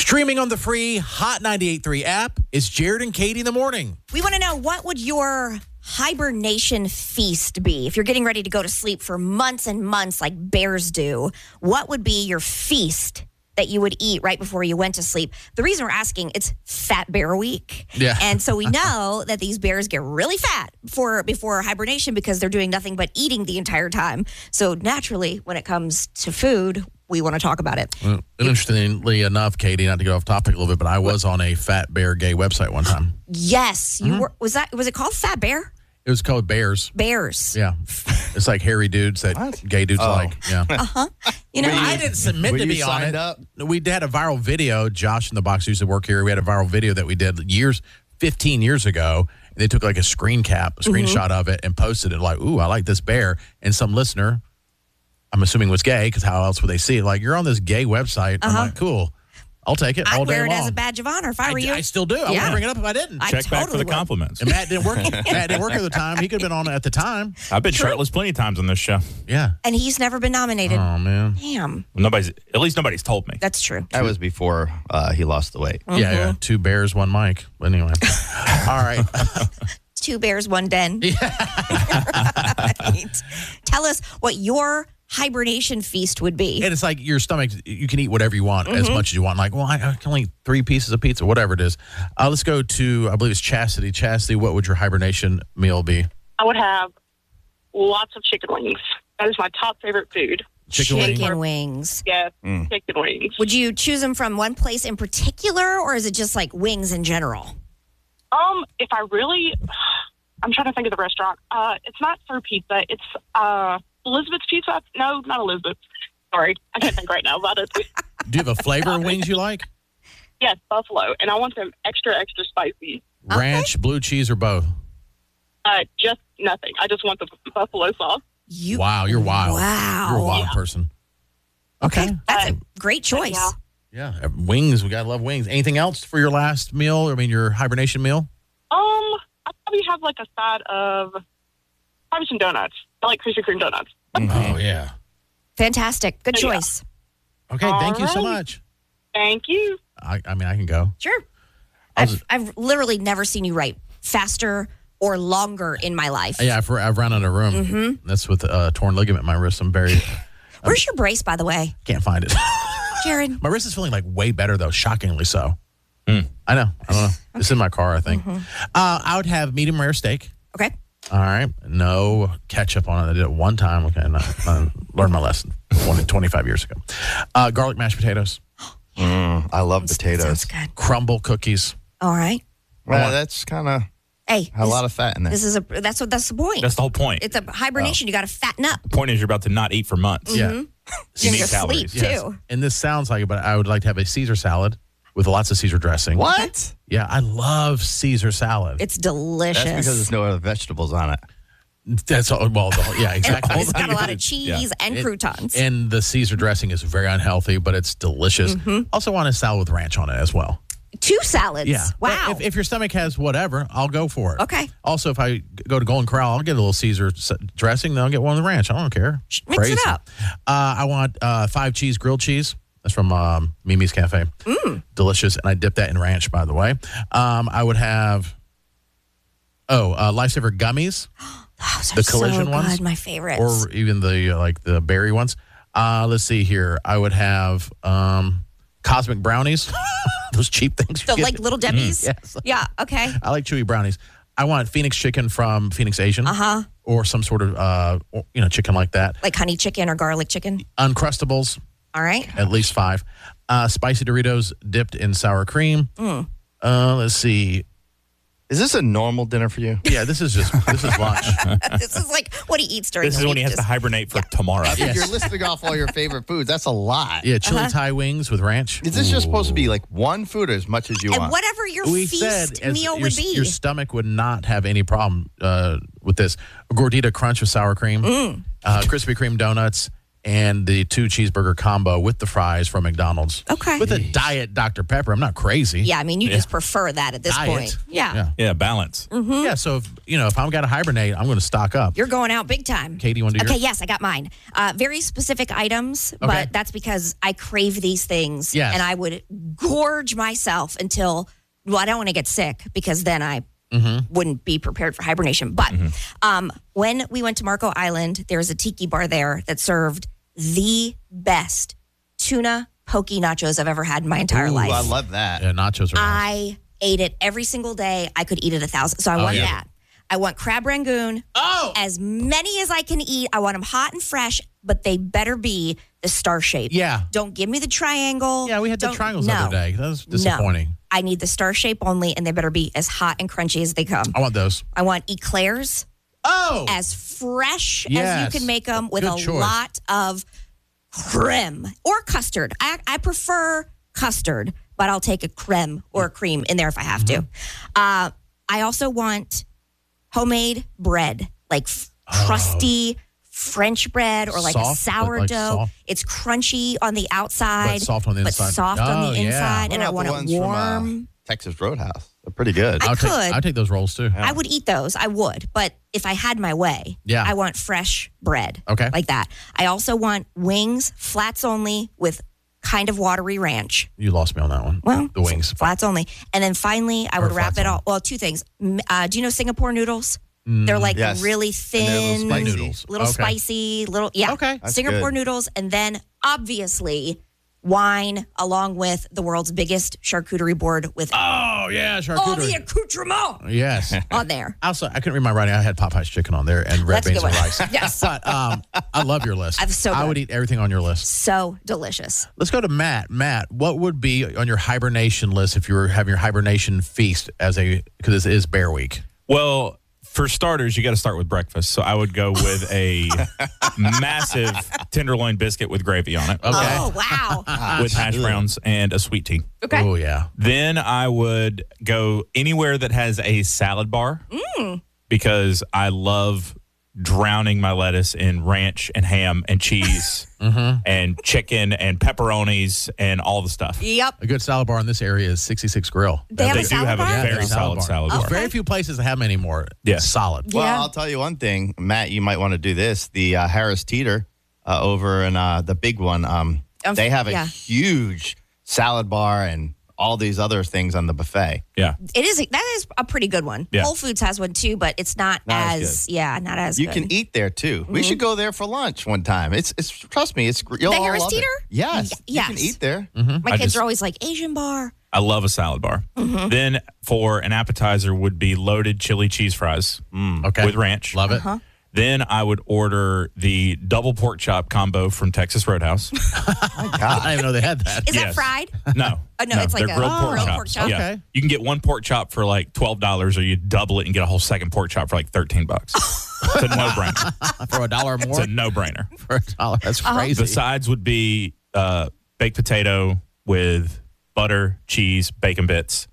Streaming on the free Hot 98.3 app, it's Jared and Katie in the morning. We want to know, what would your hibernation feast be? If you're getting ready to go to sleep for months and months like bears do, what would be your feast that you would eat right before you went to sleep? The reason we're asking, it's Fat Bear Week. Yeah. And so we know that these bears get really fat before hibernation because they're doing nothing but eating the entire time. So naturally, when it comes to food, we want to talk about it. Well, interestingly enough, Katie, not to get off topic a little bit, but I was on a Fat Bear gay website one time. Yes, you were. Was it called Fat Bear? It was called Bears. Bears. Yeah. It's like hairy dudes that gay dudes like. Yeah. You know, I didn't submit to be on it. Up? We had a viral video. Josh in the box used to work here. We had a viral video that we did 15 years ago. And they took like a screenshot of it and posted it like, ooh, I like this bear. And some listener, I'm assuming was gay, because how else would they see it? Like, you're on this gay website. I'm like, cool. I'll take it all I'd day wear it long. as a badge of honor if I were you. I still do. I wouldn't bring it up if I didn't. Check back for the compliments. And Matt didn't work. Matt didn't work at the time. He could have been on it at the time. I've been shirtless plenty of times on this show. Yeah. And he's never been nominated. Oh, man. Damn. At least nobody's told me. That's true. That was before he lost the weight. Yeah. 2 bears, 1 mic. But anyway. All right. 2 bears, 1 den. Right. Tell us what your hibernation feast would be. And it's like your stomach, you can eat whatever you want as much as you want. Like, well, I can only eat 3 pieces of pizza, whatever it is. Let's go to, I believe it's Chastity. Chastity, what would your hibernation meal be? I would have lots of chicken wings. That is my top favorite food. Chicken wings. Yes, chicken wings. Would you choose them from one place in particular, or is it just like wings in general? If I really, I'm trying to think of the restaurant. It's not Sir Pizza. It's Elizabeth's Pizza. No, not Elizabeth's. Sorry, I can't think right now about it. Do you have a flavor of wings you like? Yes, buffalo, and I want them extra spicy. Ranch, blue cheese, or both? Just nothing. I just want the buffalo sauce. Wow, you're wild. Wow. You're a wild person. Okay. That's a great choice. Yeah, wings. We gotta love wings. Anything else for your last meal? I mean, your hibernation meal? I probably have like a side of probably some donuts. I like Krispy Kreme donuts. Oh yeah. Fantastic. Good choice. Okay, thank you so All right. much. Thank you. I mean, I can go. Sure. I've literally never seen you write faster or longer in my life. Yeah, I've run out of room. That's with a torn ligament in my wrist. I'm very. Where's your brace, by the way? Can't find it. Jared. My wrist is feeling like way better though, shockingly so. I know. I don't know. It's in my car, I think. I would have medium rare steak. Okay. All right. No ketchup on it. I did it one time. Okay. I learned my lesson 25 years ago. Garlic mashed potatoes. I love Sounds potatoes. good. Crumble cookies. All right. Well, that's kind of Hey, a lot of fat in there. that's the point. That's the whole point. It's a hibernation. You got to fatten up. The point is you're about to not eat for months. Yeah. You You're need gonna calories. sleep too. And this sounds like it, but I would like to have a Caesar salad with lots of Caesar dressing. What? Yeah, I love Caesar salad. It's delicious. That's because there's no other vegetables on it. That's all. Well, yeah, exactly. It's got a lot of cheese and croutons. And the Caesar dressing is very unhealthy, but it's delicious. Also want a salad with ranch on it as well. 2 salads. Yeah. Wow. But if your stomach has whatever, I'll go for it. Okay. Also, if I go to Golden Corral, I'll get a little Caesar dressing, then I'll get one with ranch. I don't care. Mix it up. I want 5 cheese grilled cheese. That's from Mimi's Cafe. Delicious. And I dip that in ranch, by the way. I would have, Lifesaver gummies. Those are The collision so ones? good, my favorites. Or even the berry ones. Let's see here. I would have Cosmic brownies. Those cheap things. So like Little Debbie's? Yes. Yeah, okay. I like chewy brownies. I want Phoenix chicken from Phoenix Asian. Or some sort of, chicken like that. Like honey chicken or garlic chicken? Uncrustables, All right. at least 5. Spicy Doritos dipped in sour cream. Let's see. Is this a normal dinner for you? Yeah, this is lunch. This is like what he eats during This the is week. when he has to hibernate for tomorrow. You're listing off all your favorite foods. That's a lot. Yeah, chili Thai wings with ranch. Is this just supposed to be like one food or as much as you And want? whatever your We feast said meal would be. your stomach would not have any problem with this. A gordita crunch with sour cream, Krispy Kreme donuts, and the 2 cheeseburger combo with the fries from McDonald's. Okay. With a diet Dr. Pepper. I'm not crazy. Yeah, I mean, you just prefer that at this Diet. point. Yeah. Yeah, balance. Yeah, so if I'm going to hibernate, I'm going to stock up. You're going out big time. Katie, you want to do Okay, yours? yes, I got mine. Very specific items, Okay. but that's because I crave these things. Yes. And I would gorge myself until, I don't want to get sick because then I wouldn't be prepared for hibernation. But when we went to Marco Island, there was a tiki bar there that served the best tuna poke nachos I've ever had in my entire life. I love that. Yeah, nachos are nice. I ate it every single day. I could eat it 1,000. So I want yeah. that. I want crab rangoon. Oh! As many as I can eat. I want them hot and fresh, but they better be the star shape. Yeah. Don't give me the triangle. Yeah, we had the Don't- triangles no. the other day. That was disappointing. No. I need the star shape only, and they better be as hot and crunchy as they come. I want those. I want eclairs Oh! as fresh as Yes. you can make them with Good a choice. lot of creme or custard. I prefer custard, but I'll take a creme or a cream in there if I have to. Mm-hmm. I also want homemade bread, like crusty French bread or like Soft, a but like sourdough. soft. It's crunchy on the outside, But soft on the but inside. soft on Oh, the yeah. inside, and I What want about it the ones warm. from Texas Roadhouse? They're pretty good. I could. I'll take those rolls too. I would eat those. I would. But if I had my way, Yeah. I want fresh bread. Okay. Like that. I also want wings, flats only, with kind of watery ranch. You lost me on that one. Well, The wings. flats only. And then finally, I Or would wrap flats it all. only. Well, 2 things. Do you know Singapore noodles? They're like Yes. really And they're a little thin, spicy. Noodles. little Okay. spicy, little, yeah. Okay. That's Singapore good. noodles. And then obviously wine along with the world's biggest charcuterie board with Oh, yeah, charcuterie. all the accoutrement Yes. on there. Also, I couldn't read my writing. I had Popeye's chicken on there and red That's a beans good and one. rice. Yes. But I love your list. I'm so I good. would eat everything on your list. So delicious. Let's go to Matt. Matt, what would be on your hibernation list if you were having your hibernation feast because this is Bear Week? Well, for starters, you got to start with breakfast. So I would go with a massive tenderloin biscuit with gravy on it. Okay. Oh, wow. With hash browns and a sweet tea. Okay. Oh, yeah. Then I would go anywhere that has a salad bar because I love drowning my lettuce in ranch and ham and cheese and chicken and pepperonis and all the stuff. Yep. A good salad bar in this area is 66 Grill. They have They a do salad have bar? a Yeah, very they have a solid bar. salad There's bar. very few places that have them anymore. Yeah. It's solid. Well, Yeah. I'll tell you one thing, Matt. You might want to do this. The Harris Teeter over in the big one. They have a yeah. huge salad bar and all these other things on the buffet. Yeah. That is a pretty good one. Yeah. Whole Foods has one too, but it's not Not as as not as You good. can eat there too. We should go there for lunch one time. It's trust me, you'll The all Harris love it. Teeter? Yes, you yes. can eat there. My I kids just- are always like Asian bar. I love a salad bar. Then for an appetizer would be loaded chili cheese fries Okay. with ranch. Love it. Then I would order the double pork chop combo from Texas Roadhouse. I didn't even know they had that. Is that Yes. fried? No. Oh, no, it's like they're a grilled pork grilled chops. pork chop. Yeah. Okay. You can get one pork chop for like $12 or you double it and get a whole second pork chop for like $13. It's a no-brainer. For $1 It's more? a no-brainer. For $1. That's crazy. The sides would be baked potato with butter, cheese, bacon bits,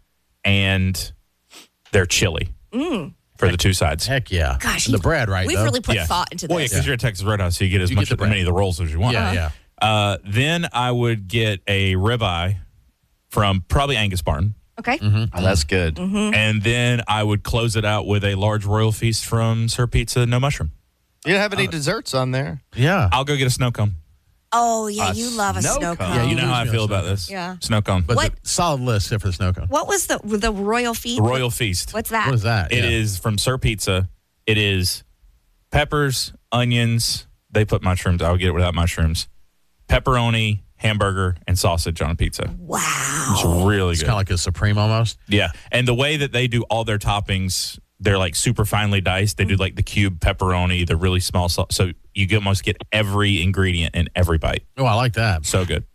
and their chili for the 2 sides. Heck yeah. Gosh, And the bread, right? We've though? really put Yeah. thought into Well, yeah, this. because you're at Texas Roadhouse, so you get as You much get the many of bread. the rolls as you want. Yeah, yeah. Then I would get a ribeye from probably Angus Barn. Okay. Oh, that's good. And then I would close it out with a large royal feast from Sir Pizza, no mushroom. You don't have any desserts on there. Yeah. I'll go get a snow cone. Oh yeah, A you love a snow snow cone. cone. Yeah, You know how I lose me feel on about snow this. Yeah. Snow cone. But What? the solid list except for the snow cone. What was the royal feast? The royal feast. What's that? What is that? It Yeah. is from Sir Pizza. It is peppers, onions. They put mushrooms. I would get it without mushrooms. Pepperoni, hamburger, and sausage on a pizza. Wow. It's really It's good. kind of like a Supreme almost. Yeah. And the way that they do all their toppings, they're like super finely diced. They do like the cube pepperoni, the really small. So you almost get every ingredient in every bite. Oh, I like that. So good.